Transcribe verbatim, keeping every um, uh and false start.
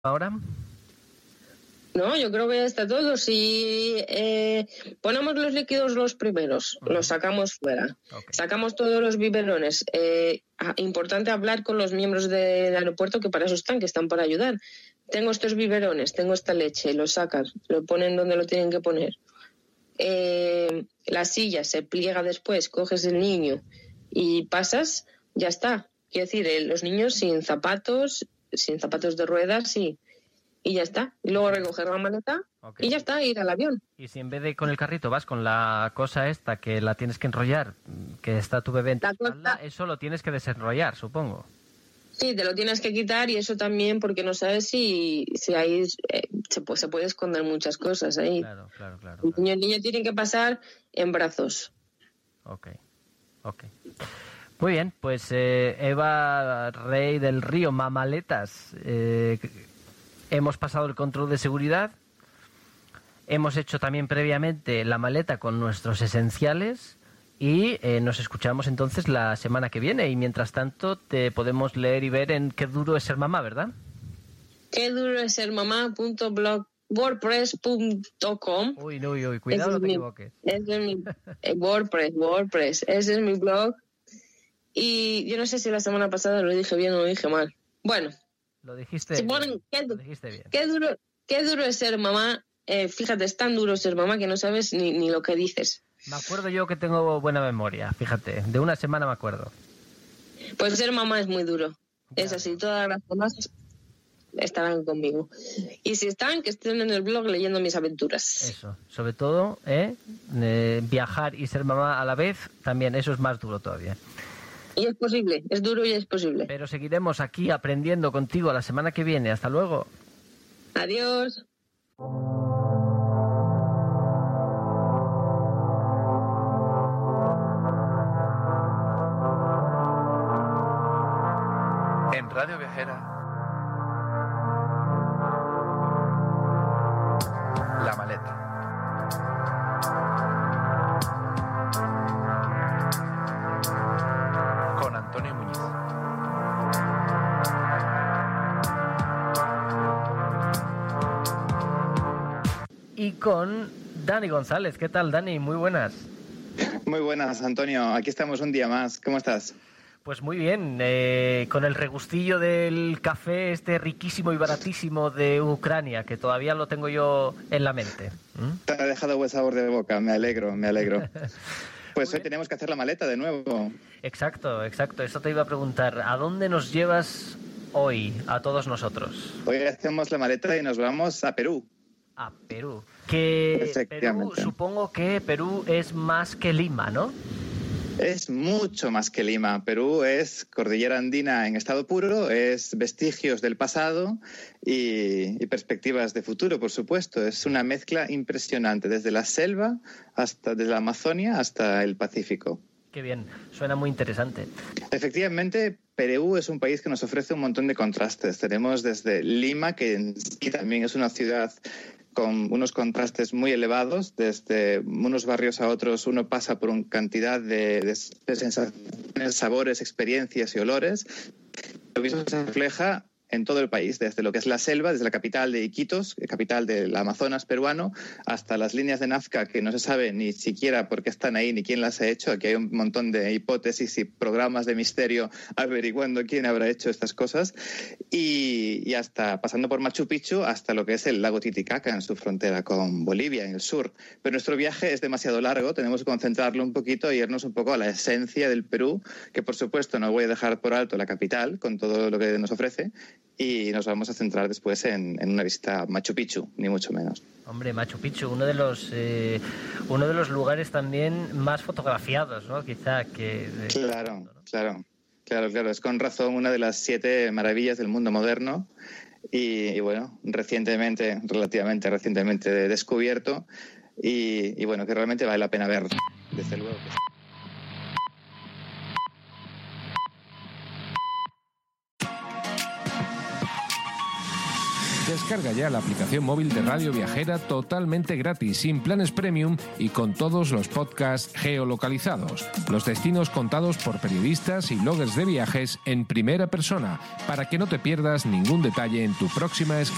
ahora? No, yo creo que ya está todo. Si eh, ponemos los líquidos los primeros, uh-huh. los sacamos fuera, okay. sacamos todos los biberones. Eh, importante hablar con los miembros de, del aeropuerto, que para eso están, que están para ayudar. Tengo estos biberones, tengo esta leche, lo sacas, lo ponen donde lo tienen que poner. Eh, la silla se pliega después, coges el niño y pasas, ya está. Quiero decir, eh, los niños sin zapatos, sin zapatos de ruedas y... y ya está. Y luego recoger la maleta okay. y ya está, ir al avión. Y si en vez de con el carrito vas con la cosa esta que la tienes que enrollar, que está tu bebé en tu espalda, eso lo tienes que desenrollar, supongo. Sí, te lo tienes que quitar y eso también porque no sabes si, si ahí eh, se, puede, se puede esconder muchas cosas ahí. Claro, claro, claro. El claro. niño, el niño tiene que pasar en brazos. Ok, ok. Muy bien, pues eh, Eva Rey del Río, Mamaletas, eh, hemos pasado el control de seguridad, hemos hecho también previamente la maleta con nuestros esenciales y eh, nos escuchamos entonces la semana que viene. Y mientras tanto te podemos leer y ver en Qué duro es ser mamá, ¿verdad? Qué duro es ser mamá punto blog wordpress punto com. Uy, uy, uy, cuidado, no te equivoques. Ese es mi eh, WordPress, WordPress, ese es mi blog. Y yo no sé si la semana pasada lo dije bien o lo dije mal. Bueno. Lo dijiste, se ponen, qué, lo dijiste bien. Qué duro, qué duro es ser mamá. Eh, fíjate, es tan duro ser mamá que no sabes ni, ni lo que dices. Me acuerdo yo que tengo buena memoria, fíjate. De una semana me acuerdo. Pues ser mamá es muy duro. Ya. Es así, todas las mamás estarán conmigo. Y si están, que estén en el blog leyendo mis aventuras. Eso, sobre todo, ¿eh? Eh, viajar y ser mamá a la vez, también eso es más duro todavía. Y es posible, es duro y es posible. Pero seguiremos aquí aprendiendo contigo la semana que viene. Hasta luego. Adiós. En Radio Viajera, La Maleta. Con Antonio Muñiz. Y con Dani González. ¿Qué tal, Dani? Muy buenas. Muy buenas, Antonio. Aquí estamos un día más. ¿Cómo estás? Pues muy bien, eh, con el regustillo del café este riquísimo y baratísimo de Ucrania, que todavía lo tengo yo en la mente. ¿Mm? Te ha dejado buen sabor de boca, me alegro, me alegro. Pues hoy tenemos que hacer la maleta de nuevo. Exacto, exacto, eso te iba a preguntar. ¿A dónde nos llevas hoy, a todos nosotros? Hoy hacemos la maleta y nos vamos a Perú. A Perú. Que Perú, supongo que Perú es más que Lima, ¿no? Es mucho más que Lima. Perú es cordillera andina en estado puro, es vestigios del pasado y, y perspectivas de futuro, por supuesto. Es una mezcla impresionante, desde la selva hasta desde la Amazonia hasta el Pacífico. Qué bien, suena muy interesante. Efectivamente, Perú es un país que nos ofrece un montón de contrastes. Tenemos desde Lima, que en sí también es una ciudad con unos contrastes muy elevados, desde unos barrios a otros uno pasa por una cantidad de, de, de sensaciones, sabores, experiencias y olores. Lo mismo se refleja en todo el país, desde lo que es la selva, desde la capital de Iquitos, capital del Amazonas peruano, hasta las líneas de Nazca, que no se sabe ni siquiera por qué están ahí ni quién las ha hecho. Aquí hay un montón de hipótesis y programas de misterio averiguando quién habrá hecho estas cosas. Y, y hasta, pasando por Machu Picchu, hasta lo que es el lago Titicaca en su frontera con Bolivia, en el sur. Pero nuestro viaje es demasiado largo, tenemos que concentrarlo un poquito y irnos un poco a la esencia del Perú, que por supuesto no voy a dejar por alto la capital, con todo lo que nos ofrece, y nos vamos a centrar después en, en una visita a Machu Picchu, ni mucho menos. Hombre, Machu Picchu, uno de los eh, uno de los lugares también más fotografiados, ¿no? Quizá que... De... Claro, mundo, ¿no? claro, claro, claro. Es con razón una de las siete maravillas del mundo moderno y, y bueno, recientemente, relativamente recientemente descubierto y, y bueno, que realmente vale la pena ver, desde luego que sí. Descarga ya la aplicación móvil de Radio Viajera totalmente gratis, sin planes premium y con todos los podcasts geolocalizados. Los destinos contados por periodistas y bloggers de viajes en primera persona, para que no te pierdas ningún detalle en tu próxima escala.